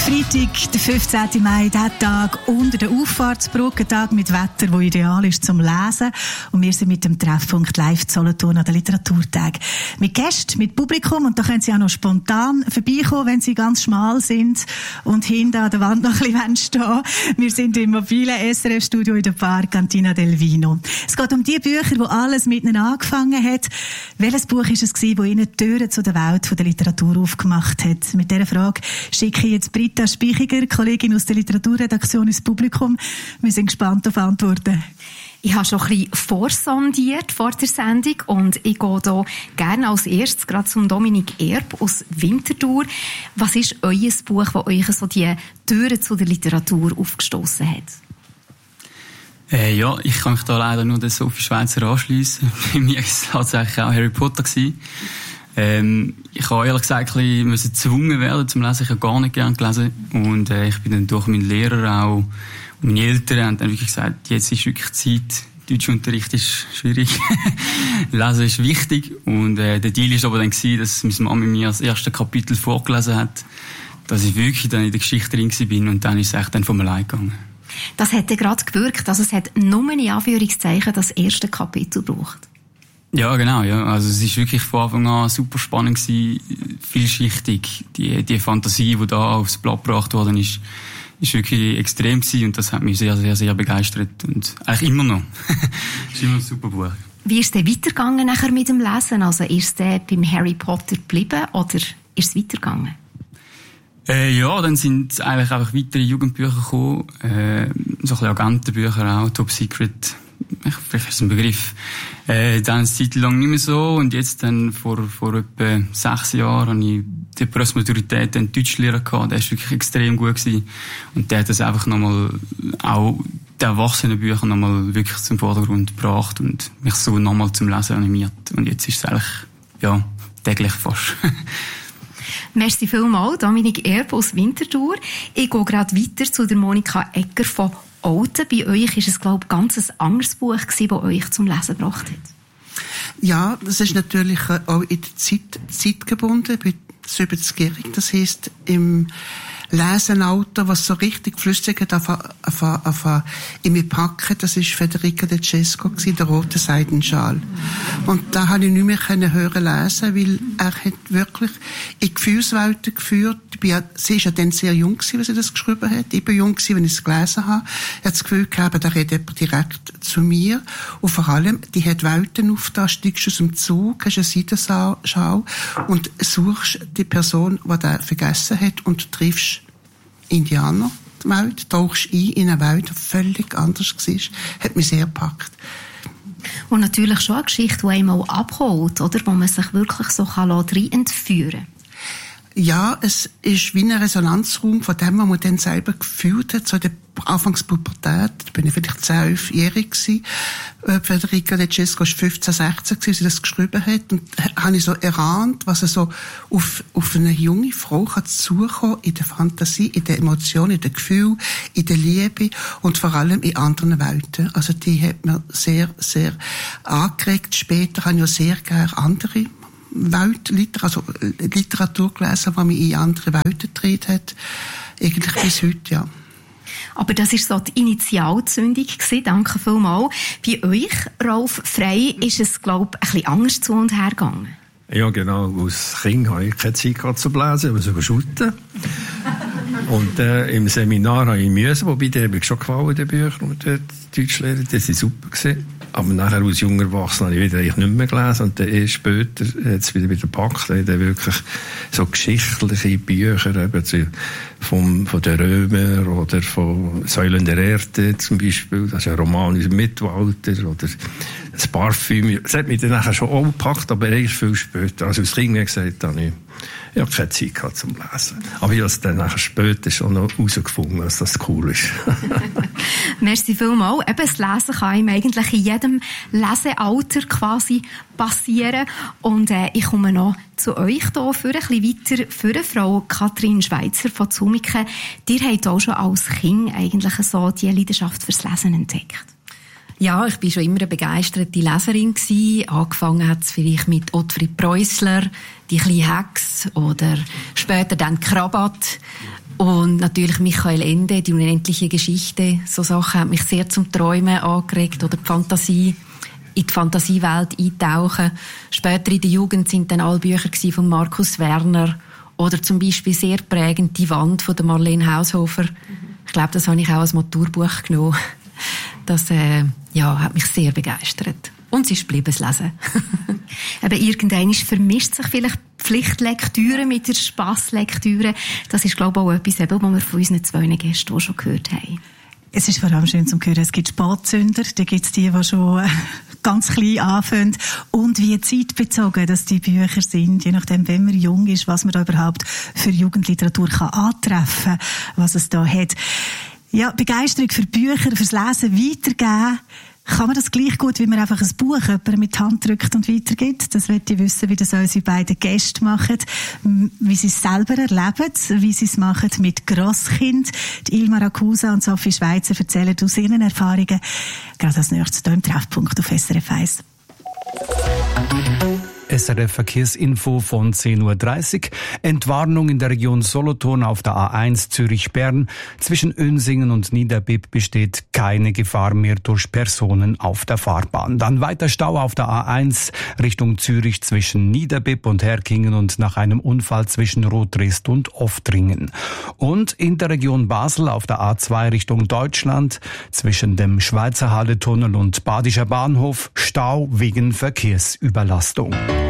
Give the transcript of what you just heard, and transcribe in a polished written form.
Freitag, der 15. Mai, der Tag unter der Auffahrtsbrücke, ein Tag mit Wetter, das ideal ist zum Lesen. Und wir sind mit dem Treffpunkt live Solothurn an den Literaturtag. Mit Gästen, mit Publikum, und da können Sie auch noch spontan vorbeikommen, wenn Sie ganz schmal sind und hinten an der Wand noch ein bisschen stehen. Wir sind im mobilen SRF-Studio in der Bar Cantina del Vino. Es geht um die Bücher, wo alles miteinander angefangen hat. Welches Buch ist es gewesen, das Ihnen die Türen zu der Welt der Literatur aufgemacht hat? Mit dieser Frage schicke ich jetzt Britta Speichiger, Kollegin aus der Literaturredaktion, ins Publikum. Wir sind gespannt auf Antworten. Ich habe schon ein bisschen vorsondiert vor der Sendung und ich gehe hier gerne als erstes gerade zum Dominik Erb aus Winterthur. Was ist euer Buch, das euch so die Türen zu der Literatur aufgestoßen hat? Ja, ich kann mich da leider nur der Sophie Schweizer anschliessen. Bei mir war es tatsächlich auch Harry Potter gewesen. Ich habe ehrlich gesagt ein bisschen gezwungen werden zum Lesen. Ich habe gar nicht gerne gelesen. Und ich bin dann durch meinen Lehrer auch und meine Eltern haben dann wirklich gesagt, jetzt ist wirklich Zeit. Deutschunterricht ist schwierig. Lesen ist wichtig. Und der Deal war aber dann gewesen, dass meine Mama mir das erste Kapitel vorgelesen hat, dass ich wirklich dann in der Geschichte drin war. Und dann ist es echt dann von allein gegangen. Das hat ja gerade gewirkt. Also es hat nur in Anführungszeichen das erste Kapitel gebraucht. Ja, genau, ja. Also, es ist wirklich von Anfang an super spannend gewesen, vielschichtig. Die Fantasie, die da aufs Blatt gebracht worden ist wirklich extrem gewesen und das hat mich sehr, sehr, sehr begeistert und eigentlich immer noch. Das ist immer ein super Buch. Wie ist es denn weitergegangen nachher mit dem Lesen? Also, ist es beim Harry Potter geblieben oder ist es weitergegangen? Ja, dann sind eigentlich einfach weitere Jugendbücher gekommen, so ein bisschen Agentenbücher auch, Top Secret. Vielleicht ist es ein Begriff. Dann eine Zeit lang nicht mehr so und jetzt dann vor etwa 6 Jahren habe ich die Postmaturität einen Deutschlehrer gehabt, der ist wirklich extrem gut gewesen und der hat das einfach nochmal auch die Erwachsenenbücher nochmal wirklich zum Vordergrund gebracht und mich so nochmal zum Lesen animiert und jetzt ist es eigentlich, ja, täglich fast. Merci vielmals, Dominik Erb aus Winterthur. Ich gehe gerade weiter zu der Monika Egger von Olten. Bei euch ist es, glaube ich, ganz ein anderes Buch gewesen, das euch zum Lesen gebracht hat. Ja, das ist natürlich auch in der Zeit gebunden. Ich bin 70-jährig, das heisst, im Lesenalter, was so richtig flüssig hat, in mir packen, das ist Federica De Cesco gewesen, der rote Seidenschal. Und da habe ich nicht mehr hören lesen, weil er hat wirklich in Gefühlswelten geführt. Sie ist ja dann sehr jung gewesen, als sie das geschrieben hat. Ich bin jung gewesen, wenn ich es gelesen habe. Ich habe das Gefühl gehabt, da redet jemand direkt zu mir. Und vor allem, die hat Welten aufgetan, steigst aus dem Zug, hast eine Seitenschau und suchst die Person, die da vergessen hat und triffst Indianer, die Welt, tauchst ein in eine Welt, die völlig anders war. Hat mich sehr gepackt. Und natürlich schon eine Geschichte, die einmal abholt, oder? Wo man sich wirklich so rein entführen kann. Ja, es ist wie ein Resonanzraum von dem, was man dann selber gefühlt hat, so in der Anfangspubertät. Da bin ich vielleicht 10, 11-jährig gewesen. Federica De Cesco war 15, 16 gewesen, als sie das geschrieben hat. Und habe ich so erahnt, was er so auf eine junge Frau kann zukommen in der Fantasie, in der Emotion, in dem Gefühl, in der Liebe und vor allem in anderen Welten. Also die hat mir sehr, sehr angeregt. Später habe ich auch sehr gerne andere Literatur gelesen, die mich in andere Welten getragen hat. Eigentlich bis heute, ja. Aber das war so die Initialzündung gewesen. Danke vielmals. Bei euch, Rolf Frey, ist es, glaube ich, ein bisschen anders zu und her gegangen. Ja, genau. Als Kind hatte ich keine Zeit gehabt zu lesen, aber sogar shooten. Und im Seminar habe ich müssen, wobei die haben mir schon gefallen, die Bücher und die Deutschlehrer, die waren super gewesen. Aber nachher als junger Erwachsener habe ich wieder nicht mehr gelesen und dann erst später hat es wieder gepackt. Dann wirklich so geschichtliche Bücher eben von den Römern oder von Säulen der Erde zum Beispiel. Das ist ein Roman aus dem Mittelalter oder das Parfüm. Das hat mich dann nachher schon auch gepackt, aber erst viel später. Also als Kind, wie gesagt, habe ich habe keine Zeit gehabt zum Lesen. Aber ich habe es dann nachher später schon noch herausgefunden, dass das cool ist. Merci vielmals. Eben, das Lesen kann einem eigentlich in jedem Lesealter quasi passieren. Und ich komme noch zu euch hier für ein bisschen weiter. Für Frau Kathrin Schweizer von Zumiken. Ihr habt auch schon als Kind eigentlich so die Leidenschaft fürs Lesen entdeckt. Ja, ich bin schon immer eine begeisterte Leserin gewesen. Angefangen hat es vielleicht mit Ottfried Preußler, die kleine Hex oder später dann Krabat. Und natürlich Michael Ende, die unendliche Geschichte. So Sachen haben mich sehr zum Träumen angeregt oder in die Fantasiewelt eintauchen. Später in der Jugend sind dann alle Bücher von Markus Werner oder zum Beispiel sehr prägend die Wand von der Marlene Haushofer. Ich glaube, das habe ich auch als Maturbuch genommen. Das hat mich sehr begeistert. Und es ist geblieben, das Lesen. Aber irgendwann vermischt sich vielleicht Pflichtlektüre mit der Spasslektüre. Das ist, glaube ich, auch etwas, was wir von unseren 2 Gästen auch schon gehört haben. Es ist vor allem schön zu hören, es gibt Spätzünder, da gibt es die schon ganz klein anfangen. Und wie zeitbezogen, dass die Bücher sind, je nachdem, wenn man jung ist, was man da überhaupt für Jugendliteratur kann antreffen, was es da hat. Ja, Begeisterung für Bücher, fürs Lesen weitergeben. Kann man das gleich gut, wie man einfach ein Buch jemandem mit die Hand drückt und weitergibt? Das möchte ich wissen, wie das unsere beiden Gäste machen, wie sie es selber erleben, wie sie es machen mit Grosskind. Die Ilma Rakusa und Sophie Schweizer erzählen aus ihren Erfahrungen. Gerade als nächstes hier im Treffpunkt auf SRF 1. SRF Verkehrsinfo von 10.30 Uhr. Entwarnung in der Region Solothurn auf der A1 Zürich-Bern. Zwischen Önsingen und Niederbipp besteht keine Gefahr mehr durch Personen auf der Fahrbahn. Dann weiter Stau auf der A1 Richtung Zürich zwischen Niederbipp und Herkingen und nach einem Unfall zwischen Rotrist und Oftringen. Und in der Region Basel auf der A2 Richtung Deutschland zwischen dem Schweizer Halle-Tunnel und Badischer Bahnhof Stau wegen Verkehrsüberlastung.